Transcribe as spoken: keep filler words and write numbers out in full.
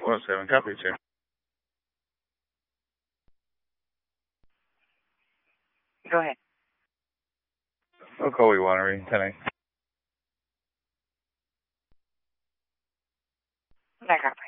one oh seven, copy, sir. Go ahead. Ocoee Winery, ten A. Back up.